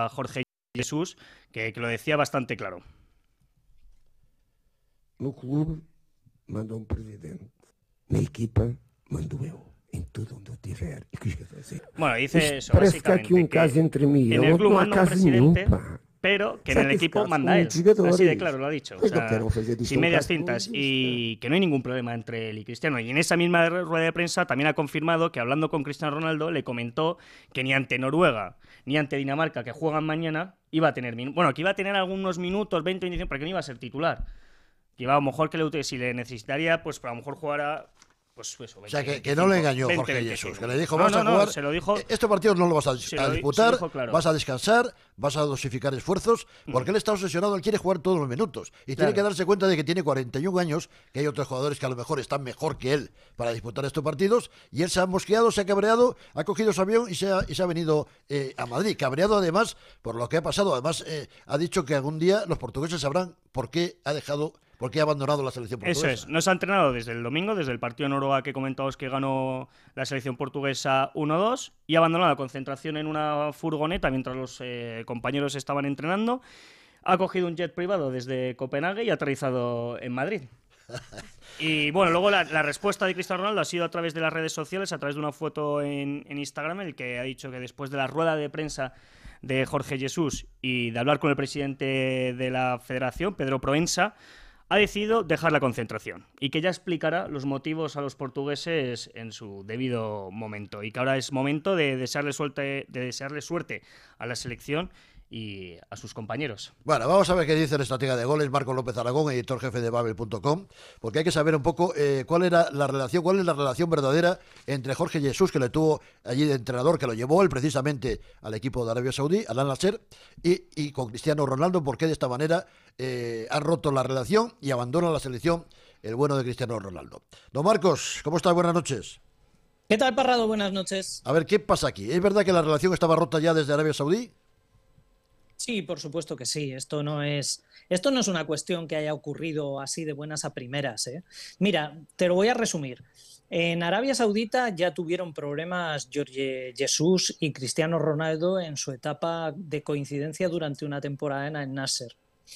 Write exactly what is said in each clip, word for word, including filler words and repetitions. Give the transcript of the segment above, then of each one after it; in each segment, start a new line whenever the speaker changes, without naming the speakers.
a Jorge Jesús, que, que lo decía bastante claro.
No clube manda un presidente, na equipa mando eu, em tudo onde eu estiver. E o que eu fazer?
Bueno, dice eso,
parece que há aqui um
que
caso entre mim e
en
ele,
el club
não há
manda un
caso nenhum,
presidente,
pá.
pero que
O sea,
en el
que
equipo
caso
manda
con
él.
os jogadores.
Así de claro lo ha dicho. O
Pues no
sea,
quero fazer disto
sin
un
medias
caso
tintas.
con
Y que no hay ningún problema entre él y Cristiano. Y en esa misma rueda de prensa también ha confirmado que, hablando con Cristiano Ronaldo, le comentó que ni ante Noruega ni ante Dinamarca, que juegan mañana, iba a tener minutos. Bueno, que iba a tener algunos minutos, veinte, veinticinco, porque no iba a ser titular. Que iba a lo mejor que le, si le necesitaría, pues a lo mejor jugará. Pues eso, veinte,
o sea, que, que
veinticinco,
no le engañó
veinte,
Jorge
veinticinco.
Jesús, que le dijo,
No,
vas
no,
a
no,
jugar,
se lo dijo,
este partido no lo vas a,
se
a
lo,
disputar,
se lo dijo claro.
Vas a descansar, vas a dosificar esfuerzos, porque él está obsesionado, él quiere jugar todos los minutos, y
Claro.
tiene que darse cuenta de que tiene cuarenta y un años, que hay otros jugadores que a lo mejor están mejor que él para disputar estos partidos, y él se ha mosqueado, se ha cabreado, ha cogido su avión y se ha, y se ha venido eh, a Madrid, cabreado además por lo que ha pasado, además eh, ha dicho que algún día los portugueses sabrán por qué ha dejado... ¿Por qué ha abandonado la selección portuguesa?
Eso es, no se ha entrenado desde el domingo, desde el partido de Noruega que comentábamos que ganó la selección portuguesa uno dos, y ha abandonado la concentración en una furgoneta mientras los eh, compañeros estaban entrenando. Ha cogido un jet privado desde Copenhague y ha aterrizado en Madrid. Y bueno, luego la, la respuesta de Cristiano Ronaldo ha sido a través de las redes sociales, a través de una foto en, en Instagram, en el que ha dicho que después de la rueda de prensa de Jorge Jesús y de hablar con el presidente de la federación, Pedro Proença, ha decidido dejar la concentración y que ya explicará los motivos a los portugueses en su debido momento, y que ahora es momento de desearle suerte, de desearle suerte a la selección y a sus compañeros.
Bueno, vamos a ver qué dice el estratega de goles, Marco López Aragón, editor jefe de Babel punto com, porque hay que saber un poco eh, cuál era la relación, cuál es la relación verdadera entre Jorge Jesús, que le tuvo allí de entrenador, que lo llevó él precisamente al equipo de Arabia Saudí, al Al-Nassr, y, y con Cristiano Ronaldo, porque de esta manera eh, han roto la relación y abandona la selección el bueno de Cristiano Ronaldo. Don Marcos, ¿cómo estás? Buenas noches.
¿Qué tal, Parrado? Buenas noches.
A ver, ¿qué pasa aquí? ¿Es verdad que la relación estaba rota ya desde Arabia Saudí?
Sí, por supuesto que sí. Esto no es, esto no es una cuestión que haya ocurrido así de buenas a primeras, ¿eh? Mira, te lo voy a resumir. En Arabia Saudita ya tuvieron problemas Jorge Jesús y Cristiano Ronaldo en su etapa de coincidencia durante una temporada en Al-Nassr.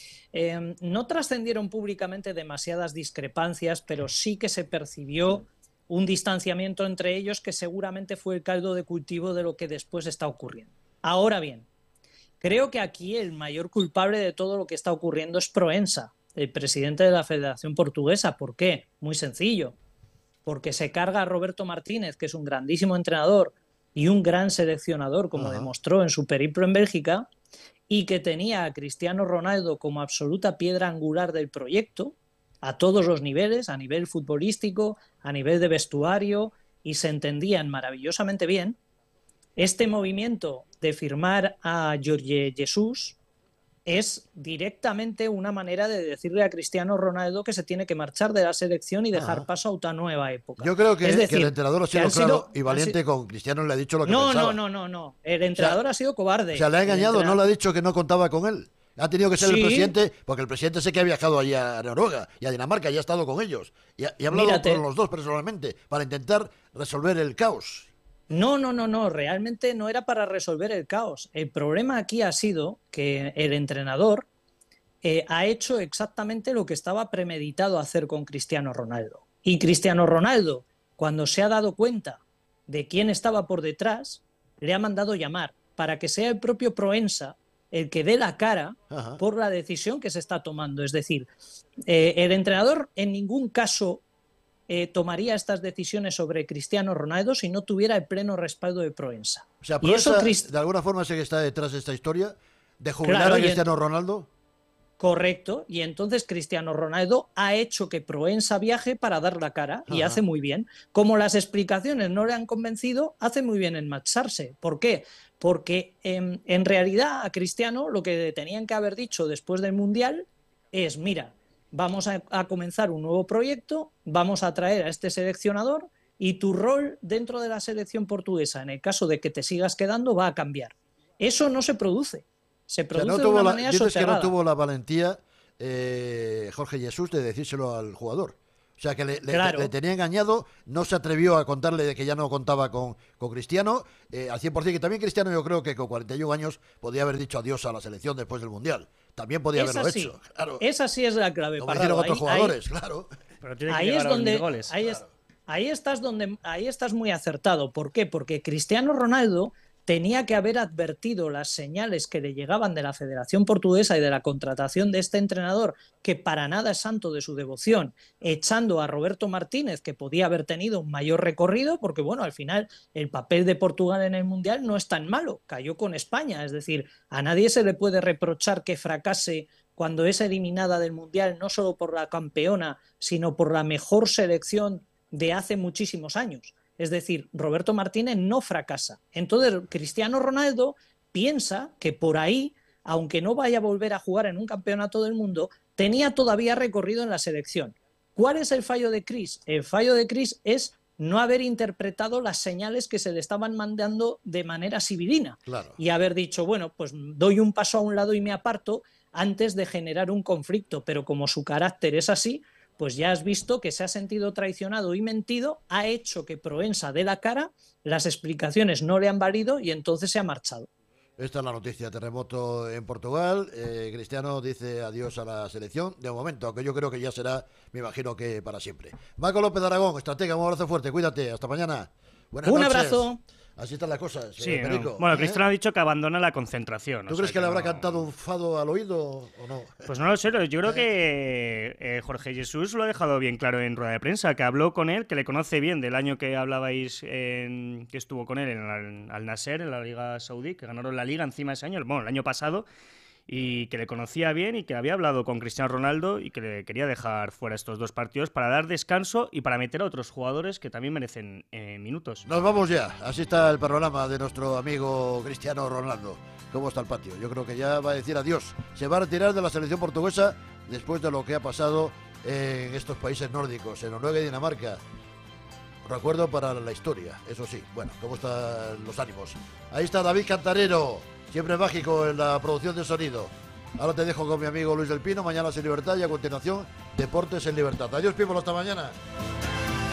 Eh, no trascendieron públicamente demasiadas discrepancias, pero sí que se percibió un distanciamiento entre ellos que seguramente fue el caldo de cultivo de lo que después está ocurriendo. Ahora bien, creo que aquí el mayor culpable de todo lo que está ocurriendo es Proença, el presidente de la Federación Portuguesa. ¿Por qué? Muy sencillo. Porque se carga a Roberto Martínez, que es un grandísimo entrenador y un gran seleccionador, como
Ajá.
demostró en su periplo en Bélgica, y que tenía a Cristiano Ronaldo como absoluta piedra angular del proyecto, a todos los niveles, a nivel futbolístico, a nivel de vestuario, y se entendían maravillosamente bien. Este movimiento de firmar a Jorge Jesús es directamente una manera de decirle a Cristiano Ronaldo que se tiene que marchar de la selección y dejar
Ah.
paso a otra nueva época.
Yo creo que,
Es
que
decir,
el entrenador ha
que
sido
han
claro
sido-
y
han
valiente
sido-
con Cristiano, le ha dicho lo que
No,
pensaba.
no, no, no, no. El entrenador ha sido cobarde.
O sea, le ha
El
engañado,
entrenador-
no le ha dicho que no contaba con él. Ha tenido que ser el
Sí.
presidente, porque el presidente sé que ha viajado allí a Noruega y a Dinamarca y ha estado con ellos. Y ha, y ha hablado
Mírate.
con los dos personalmente para intentar resolver el caos.
No, no, no, no, realmente no era para resolver el caos. El problema aquí ha sido que el entrenador eh, ha hecho exactamente lo que estaba premeditado hacer con Cristiano Ronaldo. Y Cristiano Ronaldo, cuando se ha dado cuenta de quién estaba por detrás, le ha mandado llamar para que sea el propio Proença el que dé la cara
Ajá.
por la decisión que se está tomando. Es decir, eh, el entrenador en ningún caso eh, tomaría estas decisiones sobre Cristiano Ronaldo si no tuviera el pleno respaldo de Proença.
O sea,
Y eso
Proença,
Crist-
de alguna forma sé que está detrás de esta historia de jubilar
Claro,
a
y en-
Cristiano Ronaldo.
Correcto, y entonces Cristiano Ronaldo ha hecho que Proença viaje para dar la cara, y
Ajá.
hace muy bien. Como las explicaciones no le han convencido, hace muy bien en marcharse. ¿Por qué? Porque en, en realidad a Cristiano lo que tenían que haber dicho después del Mundial es, mira, vamos a, a comenzar un nuevo proyecto, vamos a traer a este seleccionador y tu rol dentro de la selección portuguesa, en el caso de que te sigas quedando, va a cambiar. Eso no se produce. Se
O sea,
produce
no
de
tuvo
una
la,
manera
dices que no
soterrada.
tuvo la valentía eh, Jorge Jesús de decírselo al jugador. O O sea, que le, le,
Claro.
le tenía engañado, no se atrevió a contarle de que ya no contaba con, con Cristiano, eh, al cien por ciento, que también Cristiano yo creo que con cuarenta y un años podía haber dicho adiós a la selección después del Mundial. También podía
Esa
haberlo
sí,
hecho, claro.
Esa sí es la clave,
Como
Parrado.
hicieron otros
Ahí-
jugadores,
ahí-
claro.
Pero tiene que
Ahí
llegar
es
a los
donde
mil goles.
ahí, es- ahí estás donde ahí estás muy acertado. ¿Por qué? Porque Cristiano Ronaldo tenía que haber advertido las señales que le llegaban de la Federación Portuguesa y de la contratación de este entrenador, que para nada es santo de su devoción, echando a Roberto Martínez, que podía haber tenido un mayor recorrido, porque bueno, al final el papel de Portugal en el Mundial no es tan malo, cayó con España, es decir, a nadie se le puede reprochar que fracase cuando es eliminada del Mundial, no solo por la campeona, sino por la mejor selección de hace muchísimos años. Es decir, Roberto Martínez no fracasa. Entonces, Cristiano Ronaldo piensa que por ahí, aunque no vaya a volver a jugar en un campeonato del mundo, tenía todavía recorrido en la selección. ¿Cuál es el fallo de Cris? El fallo de Cris es no haber interpretado las señales que se le estaban mandando de manera sibilina.
Claro.
Y haber dicho, bueno, pues doy un paso a un lado y me aparto antes de generar un conflicto. Pero como su carácter es así, pues ya has visto que se ha sentido traicionado y mentido, ha hecho que Proensa dé la cara, las explicaciones no le han valido y entonces se ha marchado.
Esta es la noticia, terremoto en Portugal, eh, Cristiano dice adiós a la selección, de momento, aunque yo creo que ya será, me imagino que para siempre. Marco López Aragón, estratega, un abrazo fuerte, cuídate, hasta mañana. Buenas
Un
noches.
abrazo.
Así están las cosas,
Sí,
eh,
no.
Perico,
Bueno,
¿eh?
Cristiano ha dicho que abandona la concentración.
¿Tú
o
crees
sea
que le habrá
no-
cantado un fado al oído o no?
Pues no lo sé, yo creo que eh, Jorge Jesús lo ha dejado bien claro en rueda de prensa, que habló con él, que le conoce bien del año que hablabais, en- que estuvo con él en el Al Nasser, en la Liga Saudí, que ganaron la Liga encima ese año, bueno, el año pasado, y que le conocía bien y que había hablado con Cristiano Ronaldo y que le quería dejar fuera estos dos partidos para dar descanso y para meter a otros jugadores que también merecen eh, minutos.
Nos vamos ya, así está el panorama de nuestro amigo Cristiano Ronaldo. ¿Cómo está el patio? Yo creo que ya va a decir adiós. Se va a retirar de la selección portuguesa después de lo que ha pasado en estos países nórdicos, en Noruega y Dinamarca. Recuerdo para la historia, eso sí. Bueno, ¿cómo están los ánimos? Ahí está David Cantarero, siempre mágico en la producción de sonido. Ahora te dejo con mi amigo Luis del Pino, mañana en Libertad y a continuación Deportes en Libertad. Adiós, Pípolo, hasta mañana.